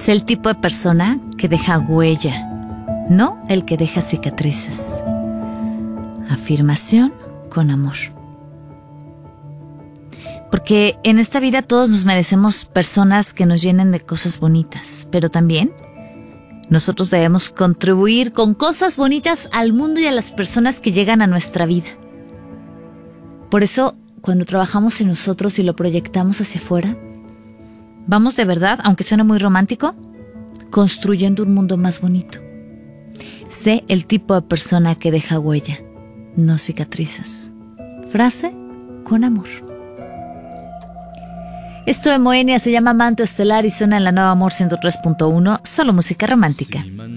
Sé el tipo de persona que deja huella, no el que deja cicatrices. Afirmación con amor. Porque en esta vida todos nos merecemos personas que nos llenen de cosas bonitas, pero también nosotros debemos contribuir con cosas bonitas al mundo y a las personas que llegan a nuestra vida. Por eso, cuando trabajamos en nosotros y lo proyectamos hacia afuera, vamos de verdad, aunque suene muy romántico, construyendo un mundo más bonito. Sé el tipo de persona que deja huella, no cicatrices. Frase con amor. Esto de Moenia se llama Manto Estelar y suena en la Nueva Amor 103.1, solo música romántica.